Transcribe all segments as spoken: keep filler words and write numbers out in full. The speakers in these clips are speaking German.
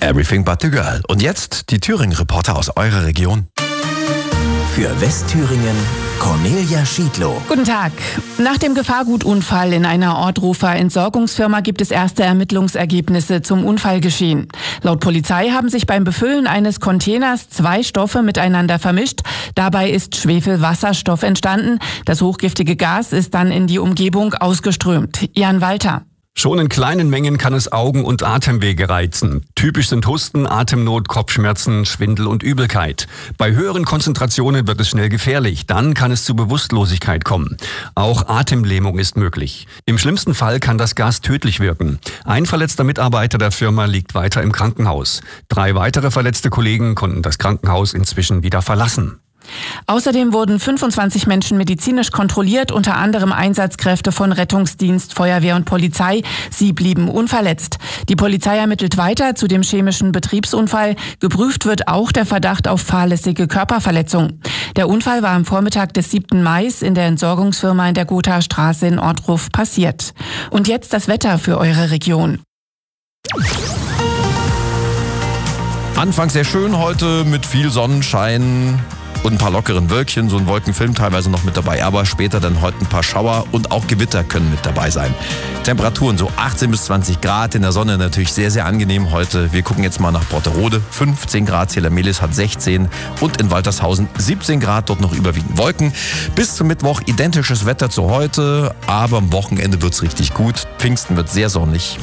Everything But The Girl. Und jetzt die Thüringen-Reporter aus eurer Region. Für Westthüringen Cornelia Schiedlow. Guten Tag. Nach dem Gefahrgutunfall in einer Ortrufer Entsorgungsfirma gibt es erste Ermittlungsergebnisse zum Unfallgeschehen. Laut Polizei haben sich beim Befüllen eines Containers zwei Stoffe miteinander vermischt. Dabei ist Schwefelwasserstoff entstanden. Das hochgiftige Gas ist dann in die Umgebung ausgeströmt. Jan Walter. Schon in kleinen Mengen kann es Augen- und Atemwege reizen. Typisch sind Husten, Atemnot, Kopfschmerzen, Schwindel und Übelkeit. Bei höheren Konzentrationen wird es schnell gefährlich. Dann kann es zu Bewusstlosigkeit kommen. Auch Atemlähmung ist möglich. Im schlimmsten Fall kann das Gas tödlich wirken. Ein verletzter Mitarbeiter der Firma liegt weiter im Krankenhaus. Drei weitere verletzte Kollegen konnten das Krankenhaus inzwischen wieder verlassen. Außerdem wurden fünfundzwanzig Menschen medizinisch kontrolliert, unter anderem Einsatzkräfte von Rettungsdienst, Feuerwehr und Polizei. Sie blieben unverletzt. Die Polizei ermittelt weiter zu dem chemischen Betriebsunfall. Geprüft wird auch der Verdacht auf fahrlässige Körperverletzung. Der Unfall war am Vormittag des siebten Mai in der Entsorgungsfirma in der Gothastraße in Ortruf passiert. Und jetzt das Wetter für eure Region. Anfangs sehr schön heute mit viel Sonnenschein und ein paar lockeren Wölkchen, so ein Wolkenfilm teilweise noch mit dabei, aber später dann heute ein paar Schauer und auch Gewitter können mit dabei sein. Temperaturen so achtzehn bis zwanzig Grad, in der Sonne natürlich sehr, sehr angenehm heute. Wir gucken jetzt mal nach Brotterode, fünfzehn Grad, Zählermelis hat sechzehn und in Waltershausen siebzehn Grad, dort noch überwiegend Wolken. Bis zum Mittwoch identisches Wetter zu heute, aber am Wochenende wird's richtig gut. Pfingsten wird sehr sonnig.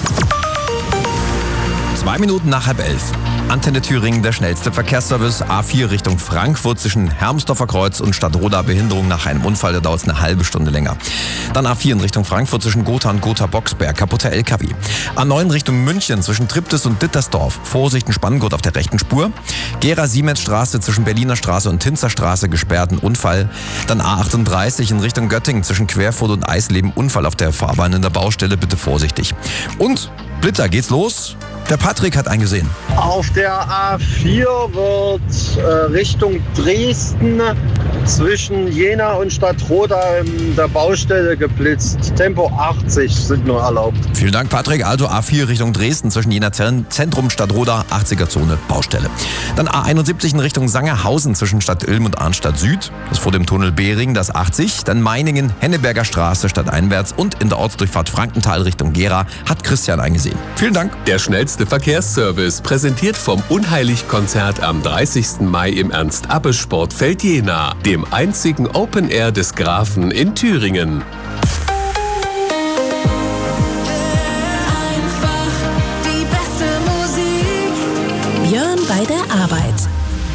Zwei Minuten nach halb elf. Antenne Thüringen, der schnellste Verkehrsservice. A vier Richtung Frankfurt zwischen Hermsdorfer Kreuz und Stadtroda. Behinderung nach einem Unfall, da dauert es eine halbe Stunde länger. Dann A vier in Richtung Frankfurt zwischen Gotha und Gotha-Boxberg. Kaputter L K W. A neun Richtung München zwischen Triptis und Dittersdorf. Vorsicht, ein Spanngurt auf der rechten Spur. Gera-Siemens-Straße zwischen Berliner Straße und Tinzerstraße gesperrt, ein Unfall. Dann A achtunddreißig in Richtung Göttingen zwischen Querfurt und Eisleben. Unfall auf der Fahrbahn in der Baustelle, bitte vorsichtig. Und Blitzer, geht's los? Der Patrick hat eingesehen. Auf der A vier wird äh, Richtung Dresden zwischen Jena und Stadtroda in der Baustelle geblitzt. Tempo achtzig sind nur erlaubt. Vielen Dank, Patrick. Also A vier Richtung Dresden zwischen Jena Zentrum, Stadtroda, achtziger Zone, Baustelle. Dann A einundsiebzig in Richtung Sangerhausen zwischen Stadt Ilm und Arnstadt Süd. Das vor dem Tunnel Behring, das achtzig. Dann Meiningen, Henneberger Straße stadteinwärts und in der Ortsdurchfahrt Frankenthal Richtung Gera hat Christian eingesehen. Vielen Dank. Der schnellste Verkehrsservice, präsentiert vom Unheilig-Konzert am dreißigsten Mai im Ernst-Abbe-Sportfeld Jena, dem einzigen Open Air des Grafen in Thüringen. Einfach die beste Musik. Björn bei der Arbeit.